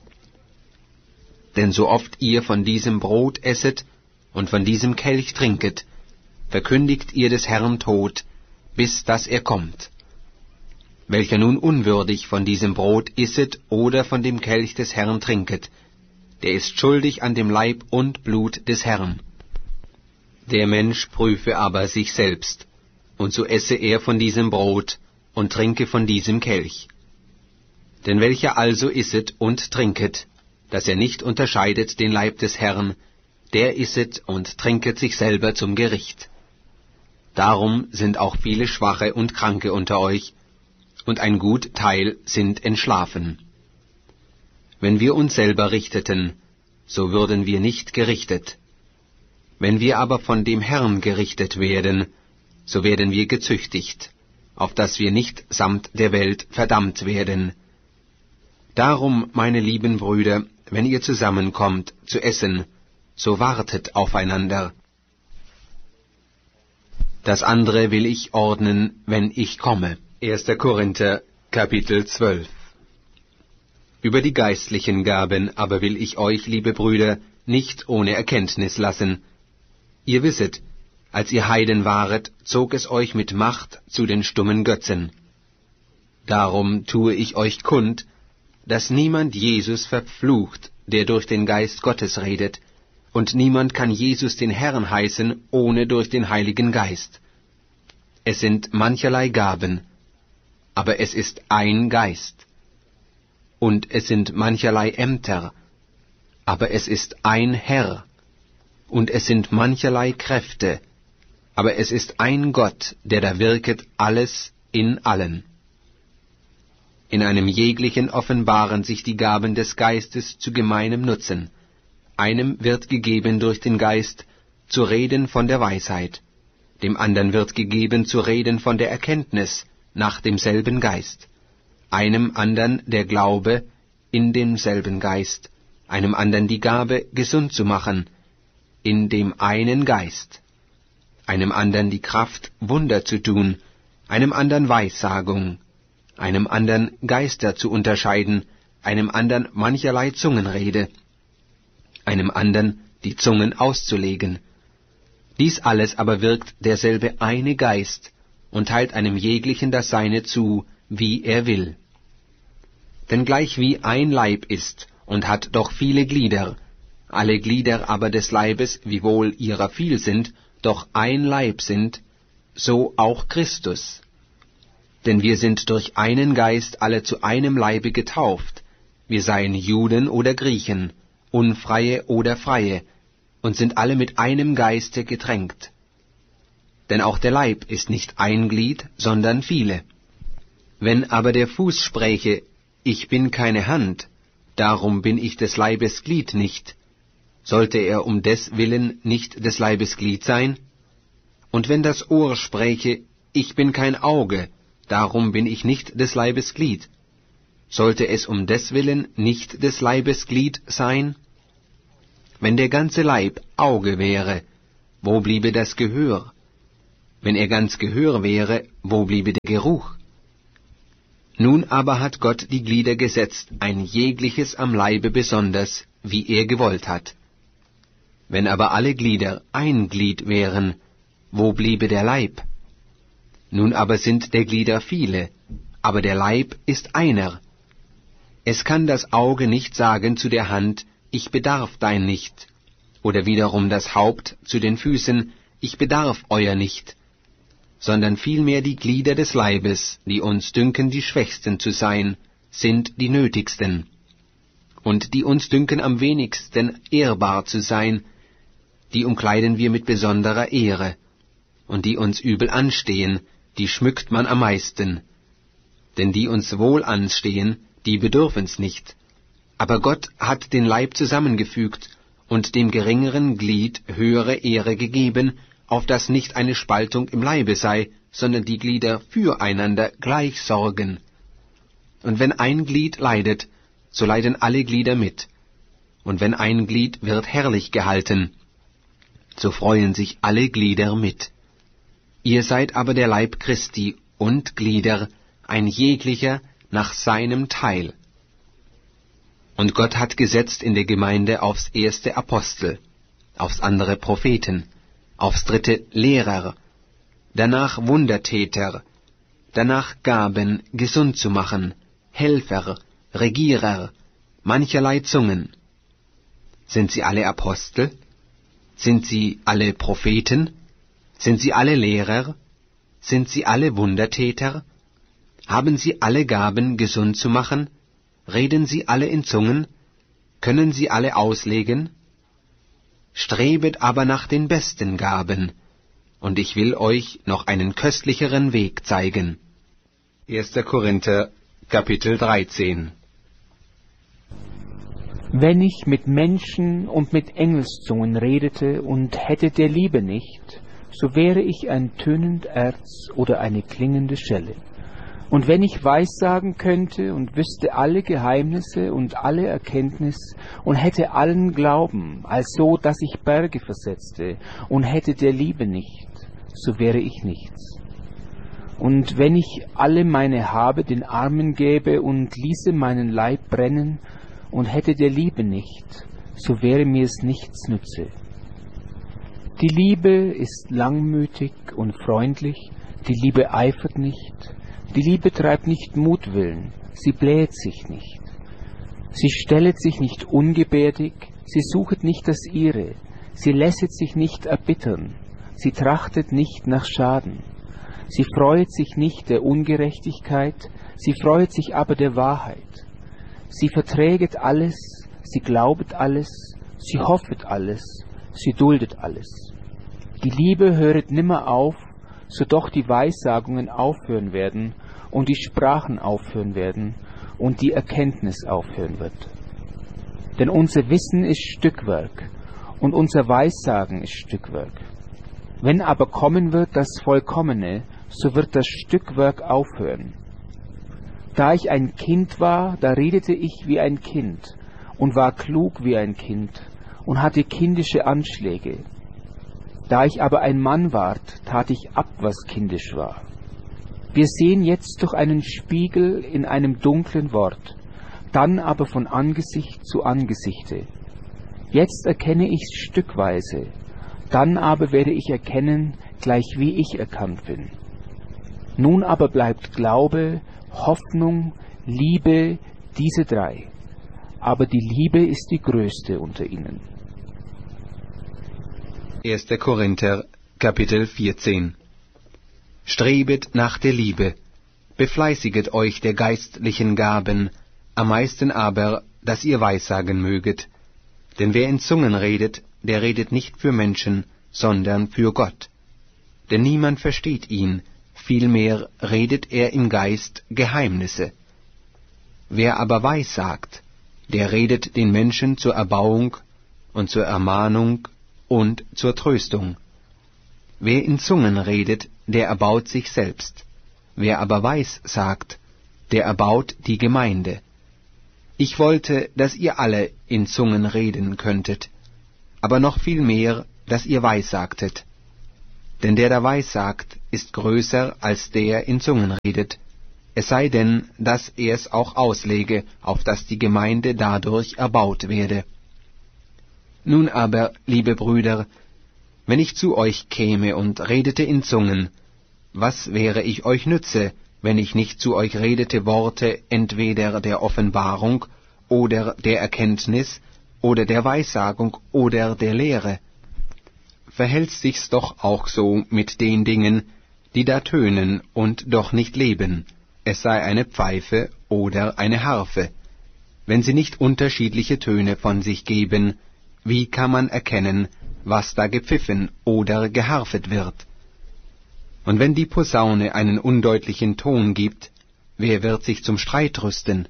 Denn so oft ihr von diesem Brot esset und von diesem Kelch trinket, verkündigt ihr des Herrn Tod, bis dass er kommt. Welcher nun unwürdig von diesem Brot isset oder von dem Kelch des Herrn trinket, der ist schuldig an dem Leib und Blut des Herrn. Der Mensch prüfe aber sich selbst, und so esse er von diesem Brot und trinke von diesem Kelch. Denn welcher also isset und trinket, dass er nicht unterscheidet den Leib des Herrn, der isset und trinket sich selber zum Gericht. Darum sind auch viele Schwache und Kranke unter euch, und ein gut Teil sind entschlafen. Wenn wir uns selber richteten, so würden wir nicht gerichtet. Wenn wir aber von dem Herrn gerichtet werden, so werden wir gezüchtigt, auf dass wir nicht samt der Welt verdammt werden. Darum, meine lieben Brüder, wenn ihr zusammenkommt zu essen, so wartet aufeinander. Das andere will ich ordnen, wenn ich komme. erster Korinther, Kapitel zwölf. Über die geistlichen Gaben aber will ich euch, liebe Brüder, nicht ohne Erkenntnis lassen. Ihr wisset, als ihr Heiden waret, zog es euch mit Macht zu den stummen Götzen. Darum tue ich euch kund, dass niemand Jesus verflucht, der durch den Geist Gottes redet, und niemand kann Jesus den Herrn heißen, ohne durch den Heiligen Geist. Es sind mancherlei Gaben, aber es ist ein Geist. Und es sind mancherlei Ämter, aber es ist ein Herr. Und es sind mancherlei Kräfte, aber es ist ein Gott, der da wirket alles in allen. In einem jeglichen offenbaren sich die Gaben des Geistes zu gemeinem Nutzen. Einem wird gegeben durch den Geist, zu reden von der Weisheit, dem andern wird gegeben zu reden von der Erkenntnis, nach demselben Geist, einem andern der Glaube in demselben Geist, einem andern die Gabe, gesund zu machen, in dem einen Geist, einem andern die Kraft, Wunder zu tun, einem andern Weissagung, einem andern Geister zu unterscheiden, einem andern mancherlei Zungenrede, einem andern die Zungen auszulegen. Dies alles aber wirkt derselbe eine Geist und teilt einem jeglichen das Seine zu, wie er will. Denn gleichwie ein Leib ist und hat doch viele Glieder, alle Glieder aber des Leibes, wiewohl ihrer viel sind, doch ein Leib sind, so auch Christus. Denn wir sind durch einen Geist alle zu einem Leibe getauft, wir seien Juden oder Griechen, Unfreie oder Freie, und sind alle mit einem Geiste getränkt. Denn auch der Leib ist nicht ein Glied, sondern viele. Wenn aber der Fuß spräche, ich bin keine Hand, darum bin ich des Leibes Glied nicht, sollte er um des Willen nicht des Leibes Glied sein? Und wenn das Ohr spräche, ich bin kein Auge, darum bin ich nicht des Leibes Glied, sollte es um des Willen nicht des Leibes Glied sein? Wenn der ganze Leib Auge wäre, wo bliebe das Gehör? Wenn er ganz Gehör wäre, wo bliebe der Geruch? Nun aber hat Gott die Glieder gesetzt, ein jegliches am Leibe besonders, wie er gewollt hat. Wenn aber alle Glieder ein Glied wären, wo bliebe der Leib? Nun aber sind der Glieder viele, aber der Leib ist einer. Es kann das Auge nicht sagen zu der Hand, ich bedarf dein nicht, oder wiederum das Haupt zu den Füßen, ich bedarf euer nicht, sondern vielmehr die Glieder des Leibes, die uns dünken, die Schwächsten zu sein, sind die nötigsten, und die uns dünken am wenigsten ehrbar zu sein, die umkleiden wir mit besonderer Ehre, und die uns übel anstehen, die schmückt man am meisten. Denn die uns wohl anstehen, die bedürfen's nicht. Aber Gott hat den Leib zusammengefügt und dem geringeren Glied höhere Ehre gegeben, auf dass nicht eine Spaltung im Leibe sei, sondern die Glieder füreinander gleich sorgen. Und wenn ein Glied leidet, so leiden alle Glieder mit. Und wenn ein Glied wird herrlich gehalten, so freuen sich alle Glieder mit. Ihr seid aber der Leib Christi und Glieder, ein jeglicher nach seinem Teil. Und Gott hat gesetzt in der Gemeinde aufs erste Apostel, aufs andere Propheten, aufs dritte Lehrer, danach Wundertäter, danach Gaben, gesund zu machen, Helfer, Regierer, mancherlei Zungen. Sind sie alle Apostel? Sind sie alle Propheten? Sind sie alle Lehrer? Sind sie alle Wundertäter? Haben sie alle Gaben, gesund zu machen? Reden sie alle in Zungen? Können sie alle auslegen? Strebet aber nach den besten Gaben, und ich will euch noch einen köstlicheren Weg zeigen. erster Korinther, Kapitel dreizehn. Wenn ich mit Menschen und mit Engelszungen redete und hätte der Liebe nicht, so wäre ich ein tönend Erz oder eine klingende Schelle. Und wenn ich weissagen könnte und wüsste alle Geheimnisse und alle Erkenntnis und hätte allen Glauben, als so, dass ich Berge versetzte und hätte der Liebe nicht, so wäre ich nichts. Und wenn ich alle meine Habe den Armen gäbe und ließe meinen Leib brennen und hätte der Liebe nicht, so wäre mir es nichts nütze. Die Liebe ist langmütig und freundlich, die Liebe eifert nicht, die Liebe treibt nicht Mutwillen, sie bläht sich nicht. Sie stellet sich nicht ungebärdig, sie suchet nicht das Ihre, sie lässet sich nicht erbittern, sie trachtet nicht nach Schaden. Sie freuet sich nicht der Ungerechtigkeit, sie freuet sich aber der Wahrheit. Sie verträget alles, sie glaubet alles, sie hoffet alles, sie duldet alles. Die Liebe höret nimmer auf, so doch die Weissagungen aufhören werden und die Sprachen aufhören werden und die Erkenntnis aufhören wird. Denn unser Wissen ist Stückwerk und unser Weissagen ist Stückwerk. Wenn aber kommen wird das Vollkommene, so wird das Stückwerk aufhören. Da ich ein Kind war, da redete ich wie ein Kind und war klug wie ein Kind und hatte kindische Anschläge. Da ich aber ein Mann ward, tat ich ab, was kindisch war. Wir sehen jetzt durch einen Spiegel in einem dunklen Wort, dann aber von Angesicht zu Angesichte. Jetzt erkenne ich's stückweise, dann aber werde ich erkennen, gleich wie ich erkannt bin. Nun aber bleibt Glaube, Hoffnung, Liebe, diese drei. Aber die Liebe ist die größte unter ihnen. erster Korinther, Kapitel vierzehn. Strebet nach der Liebe, befleißiget euch der geistlichen Gaben, am meisten aber, dass ihr weissagen möget. Denn wer in Zungen redet, der redet nicht für Menschen, sondern für Gott. Denn niemand versteht ihn, vielmehr redet er im Geist Geheimnisse. Wer aber weissagt, der redet den Menschen zur Erbauung und zur Ermahnung und zur Tröstung. Wer in Zungen redet, der erbaut sich selbst. Wer aber weissagt, der erbaut die Gemeinde. Ich wollte, dass ihr alle in Zungen reden könntet, aber noch viel mehr, dass ihr weissagtet. Denn der da weissagt, ist größer als der in Zungen redet, es sei denn, dass er es auch auslege, auf dass die Gemeinde dadurch erbaut werde. Nun aber, liebe Brüder, wenn ich zu euch käme und redete in Zungen, was wäre ich euch nütze, wenn ich nicht zu euch redete Worte entweder der Offenbarung oder der Erkenntnis oder der Weissagung oder der Lehre? Verhält sich's doch auch so mit den Dingen, die da tönen und doch nicht leben, es sei eine Pfeife oder eine Harfe. Wenn sie nicht unterschiedliche Töne von sich geben, wie kann man erkennen, was da gepfiffen oder geharfet wird? Und wenn die Posaune einen undeutlichen Ton gibt, wer wird sich zum Streit rüsten?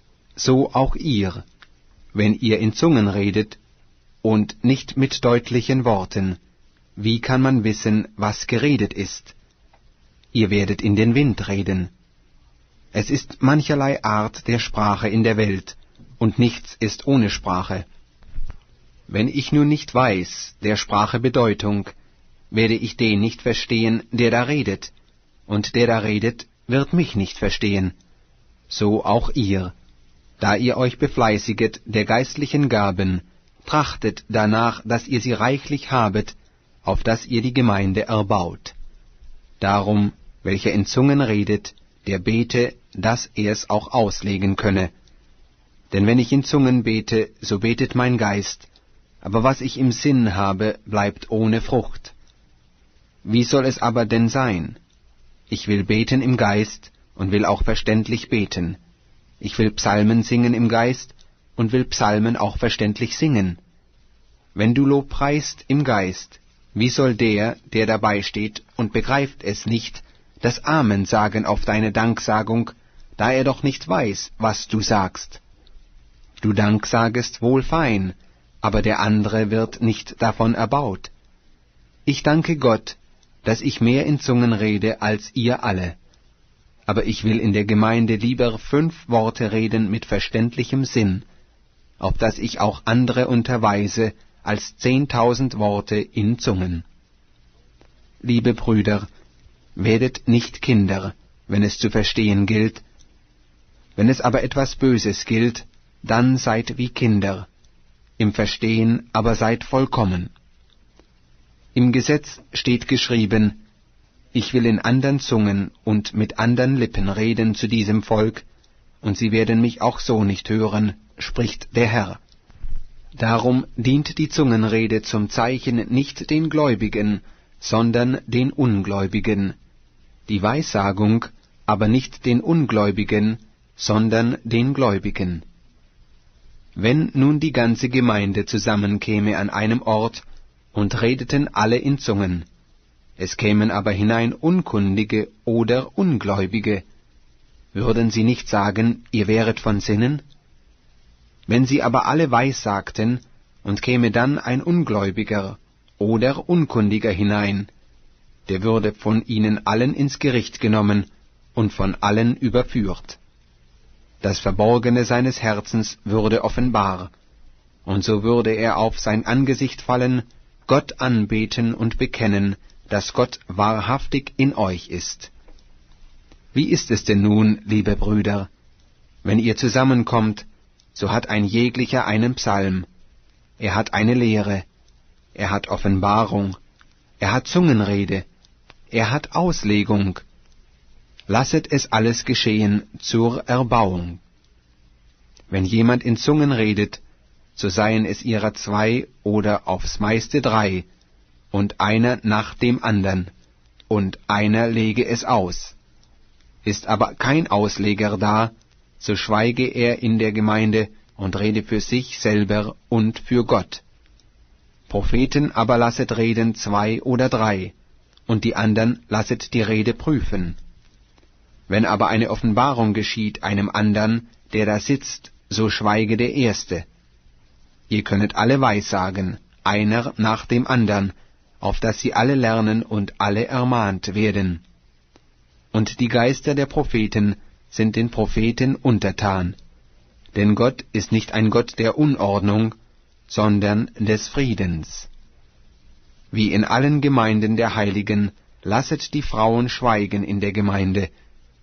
So auch ihr, wenn ihr in Zungen redet und nicht mit deutlichen Worten, wie kann man wissen, was geredet ist? Ihr werdet in den Wind reden. Es ist mancherlei Art der Sprache in der Welt, und nichts ist ohne Sprache. Wenn ich nun nicht weiß der Sprache Bedeutung, werde ich den nicht verstehen, der da redet, und der da redet, wird mich nicht verstehen. So auch ihr, da ihr euch befleißiget der geistlichen Gaben, trachtet danach, dass ihr sie reichlich habet, auf dass ihr die Gemeinde erbaut. Darum, welcher in Zungen redet, der bete, dass er's auch auslegen könne. Denn wenn ich in Zungen bete, so betet mein Geist, aber was ich im Sinn habe, bleibt ohne Frucht. Wie soll es aber denn sein? Ich will beten im Geist und will auch verständlich beten. Ich will Psalmen singen im Geist und will Psalmen auch verständlich singen. Wenn du Lob preist im Geist, wie soll der, der dabei steht und begreift es nicht, das Amen sagen auf deine Danksagung, da er doch nicht weiß, was du sagst? Du danksagest wohl fein, aber der andere wird nicht davon erbaut. Ich danke Gott, dass ich mehr in Zungen rede als ihr alle. Aber ich will in der Gemeinde lieber fünf Worte reden mit verständlichem Sinn, auf dass ich auch andere unterweise als zehntausend Worte in Zungen. Liebe Brüder, werdet nicht Kinder, wenn es zu verstehen gilt. Wenn es aber etwas Böses gilt, dann seid wie Kinder, im Verstehen aber seid vollkommen. Im Gesetz steht geschrieben, ich will in andern Zungen und mit andern Lippen reden zu diesem Volk, und sie werden mich auch so nicht hören, spricht der Herr. Darum dient die Zungenrede zum Zeichen nicht den Gläubigen, sondern den Ungläubigen, die Weissagung aber nicht den Ungläubigen, sondern den Gläubigen. Wenn nun die ganze Gemeinde zusammenkäme an einem Ort, und redeten alle in Zungen, es kämen aber hinein Unkundige oder Ungläubige, würden sie nicht sagen, ihr wäret von Sinnen? Wenn sie aber alle weissagten, und käme dann ein Ungläubiger oder Unkundiger hinein, der würde von ihnen allen ins Gericht genommen und von allen überführt. Das Verborgene seines Herzens würde offenbar, und so würde er auf sein Angesicht fallen, Gott anbeten und bekennen, dass Gott wahrhaftig in euch ist. Wie ist es denn nun, liebe Brüder? Wenn ihr zusammenkommt, so hat ein jeglicher einen Psalm, er hat eine Lehre, er hat Offenbarung, er hat Zungenrede, er hat Auslegung. Lasset es alles geschehen zur Erbauung. Wenn jemand in Zungen redet, so seien es ihrer zwei oder aufs meiste drei, und einer nach dem andern, und einer lege es aus. Ist aber kein Ausleger da, so schweige er in der Gemeinde und rede für sich selber und für Gott. Propheten aber lasset reden zwei oder drei, und die andern lasset die Rede prüfen. Wenn aber eine Offenbarung geschieht einem andern, der da sitzt, so schweige der Erste. Ihr könnet alle weissagen, einer nach dem andern, auf dass sie alle lernen und alle ermahnt werden. Und die Geister der Propheten sind den Propheten untertan, denn Gott ist nicht ein Gott der Unordnung, sondern des Friedens. wie in allen Gemeinden der Heiligen, lasset die Frauen schweigen in der Gemeinde,